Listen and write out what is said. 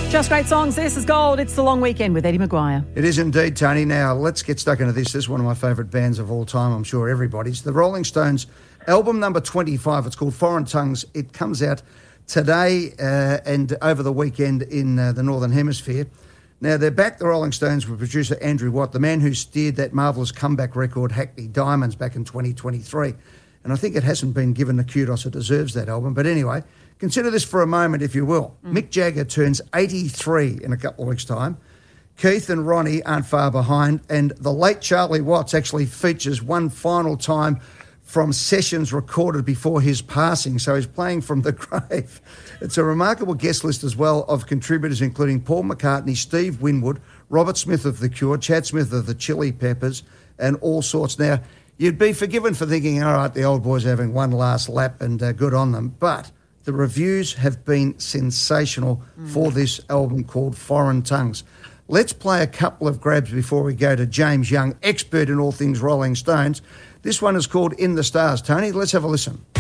Just great songs. This is Gold. It's the long weekend with Eddie Maguire. It is indeed, Tony. Now, let's get stuck into this. This is one of my favourite bands of all time. I'm sure everybody's. The Rolling Stones, album number 25. It's called Foreign Tongues. It comes out today and over the weekend in the Northern Hemisphere. Now, they're back, the Rolling Stones, with producer Andrew Watt, the man who steered that marvellous comeback record, Hackney Diamonds, back in 2023. And I think it hasn't been given the kudos it deserves, that album. But anyway, consider this for a moment, if you will. Mick Jagger turns 83 in a couple of weeks' time. Keith and Ronnie aren't far behind. And the late Charlie Watts actually features one final time from sessions recorded before his passing. So he's playing from the grave. It's a remarkable guest list as well of contributors, including Paul McCartney, Steve Winwood, Robert Smith of The Cure, Chad Smith of the Chili Peppers, and all sorts. Now, you'd be forgiven for thinking, all right, the old boys are having one last lap and good on them. But the reviews have been sensational for this album called Foreign Tongues. Let's play a couple of grabs before we go to James Young, expert in all things Rolling Stones. This one is called In the Stars. Tony, let's have a listen.